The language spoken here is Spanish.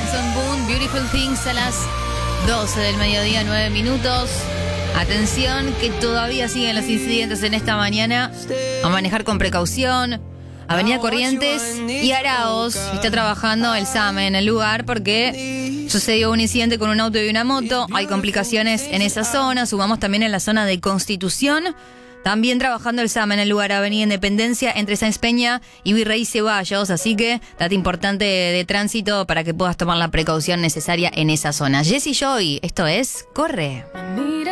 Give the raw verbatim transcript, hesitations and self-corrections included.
Benson Boone, Beautiful Things, a las doce del mediodía, nueve minutos. Atención, que todavía siguen los incidentes en esta mañana. A manejar con precaución. Avenida Corrientes y Araos. Está trabajando el SAME en el lugar porque sucedió un incidente con un auto y una moto. Hay complicaciones en esa zona. Sumamos también en la zona de Constitución. También trabajando el SAME en el lugar, Avenida Independencia, entre Sáenz Peña y Virrey Ceballos. Así que, dato importante de, de tránsito para que puedas tomar la precaución necesaria en esa zona. Jessy Joy, esto es Corre.